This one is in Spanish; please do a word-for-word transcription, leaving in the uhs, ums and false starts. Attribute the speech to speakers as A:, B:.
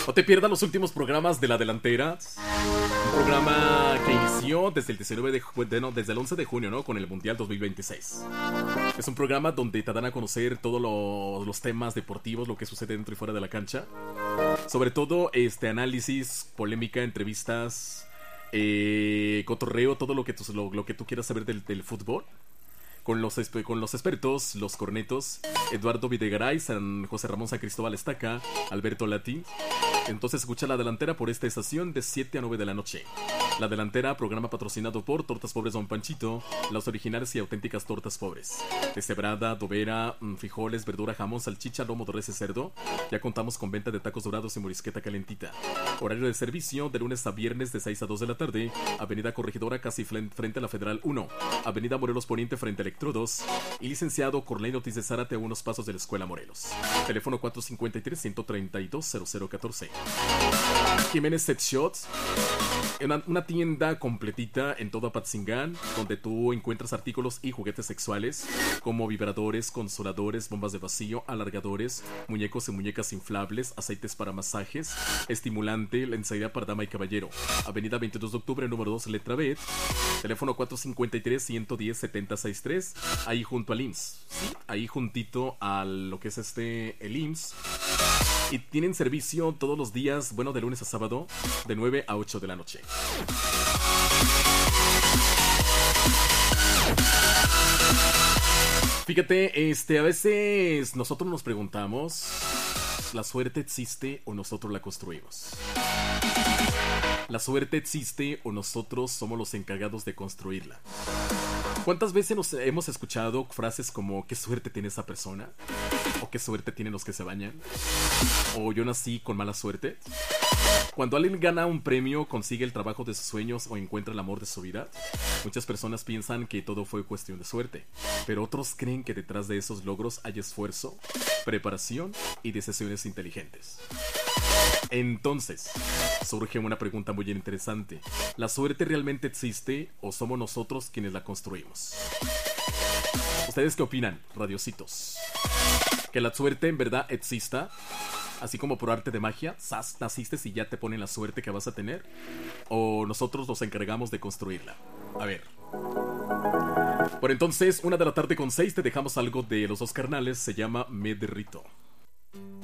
A: No te pierdas los últimos programas de La Delantera. Un programa que inició desde el diecinueve de, ju- de- no, desde el once de junio, ¿no? Con el Mundial dos mil veintiséis. Es un programa donde te dan a conocer todos los, los temas deportivos, lo que sucede dentro y fuera de la cancha. Sobre todo, este análisis, polémica, entrevistas, eh, cotorreo, todo lo que tú, lo, lo que tú quieras saber del, del fútbol. Con los, espe- con los expertos, los cornetos, Eduardo Videgaray, San José Ramón San Cristóbal Estaca, Alberto Lati. Entonces escucha La Delantera por esta estación de siete a nueve de la noche. La Delantera, programa patrocinado por Tortas Pobres Don Panchito, las originales y auténticas tortas pobres. Deshebrada, dovera, mm, frijoles, verdura, jamón, salchicha, lomo de res y cerdo. Ya contamos con venta de tacos dorados y morisqueta calentita. Horario de servicio de lunes a viernes de seis a dos de la tarde. Avenida Corregidora casi flen- frente a la Federal uno. Avenida Morelos Poniente frente a Electrodos. Y licenciado Cornelio Ortiz de Zárate a unos pasos de la Escuela Morelos. Teléfono cuatro cinco tres, uno tres dos, cero cero uno cuatro. Jiménez Set Shots. Una, una tienda completita en todo Apatzingán, donde tú encuentras artículos y juguetes sexuales como vibradores, consoladores, bombas de vacío, alargadores, muñecos y muñecas inflables, aceites para masajes, estimulante, lencería para dama y caballero. Avenida veintidós de octubre, número dos, letra B. Teléfono cuatro cinco tres, uno uno cero, siete cero seis tres. Ahí junto al I M S S. Sí, ahí juntito a lo que es este, el I M S S. Y tienen servicio todos los días, bueno, de lunes a sábado, de nueve a ocho de la noche. Fíjate, este, a veces nosotros nos preguntamos, ¿la suerte existe o nosotros la construimos? ¿La suerte existe o nosotros somos los encargados de construirla? ¿Cuántas veces nos hemos escuchado frases como ¿qué suerte tiene esa persona? ¿O qué suerte tienen los que se bañan? ¿O yo nací con mala suerte? Cuando alguien gana un premio, consigue el trabajo de sus sueños o encuentra el amor de su vida, muchas personas piensan que todo fue cuestión de suerte, pero otros creen que detrás de esos logros hay esfuerzo, preparación y decisiones inteligentes. Entonces, surge una pregunta muy interesante. ¿La suerte realmente existe o somos nosotros quienes la construimos? ¿Ustedes qué opinan, radiocitos? ¿Que la suerte en verdad exista? Así como por arte de magia, ¡zas!, naciste y ya te ponen la suerte que vas a tener. ¿O nosotros nos encargamos de construirla? A ver. Por entonces, una de la tarde con seis, te dejamos algo de los dos carnales. Se llama Me Derrito.